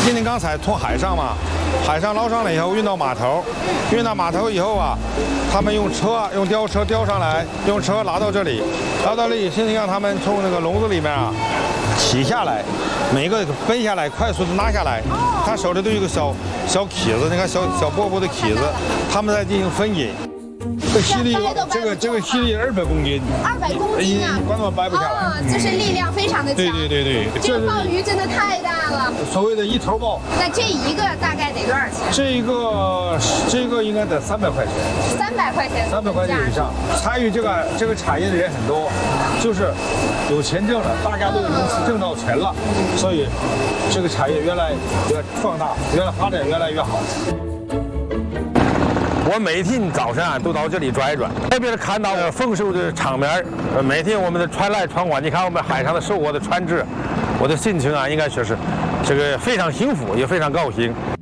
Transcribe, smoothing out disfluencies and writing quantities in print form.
今天刚才从海上嘛，海上捞上来以后运到码头，运到码头以后啊，他们用吊车吊上来，用车拉到这里，拉到这里，现在让他们从那个笼子里面啊起下来，每个奔下来，快速的拿下来。他手里都有个小起子，你看小波波的起子，他们在进行分饮。这吸力，这个吸力200公斤 ，200公斤啊， 根本掰不下来。 哦，就是力量非常的强。 对， 这个鲍鱼真的太大了。 所谓的一头鲍。 那这一个大概得多少钱？ 这个应该得300块钱。 300块钱 ，300块钱以上。参与这个产业的人很多，就是有钱挣了，大家都挣到钱了，所以这个产业越来越放大，发展越来越好。我每天早上啊都到这里转一转，特别是看到丰收的场面，每天我们的船来船往，你看我们海上的收获的船只，我的心情啊应该说是这个非常幸福，也非常高兴。